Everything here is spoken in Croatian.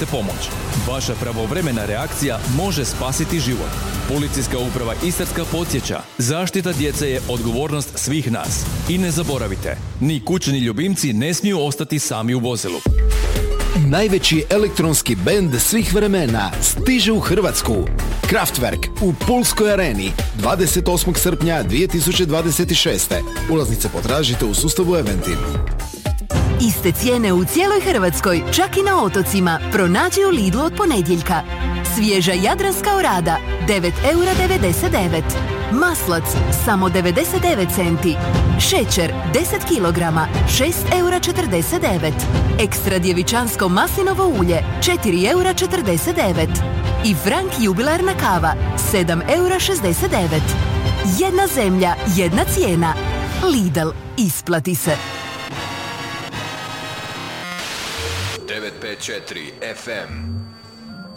tražite pomoć. Vaša pravovremena reakcija može spasiti život. Policijska uprava Istarska podsjeća, zaštita djece je odgovornost svih nas. I ne zaboravite, ni kućni ljubimci ne smiju ostati sami u vozilu. Najveći elektronski bend svih vremena stiže u Hrvatsku. Kraftwerk u Pulskoj areni 28. srpnja 2026. Ulaznice potražite u sustavu Eventim. Iste cijene u cijeloj Hrvatskoj, čak i na otocima. Pronađi u Lidlu od ponedjeljka. Svježa jadranska orada 9,99 €. Maslac samo 99 centi. Šećer 10 kg 6,49 €. Ekstra djevičansko maslinovo ulje 4,49 € i Frank jubilarna kava 7,69 €. Jedna zemlja, jedna cijena. Lidl, isplati se. 954 FM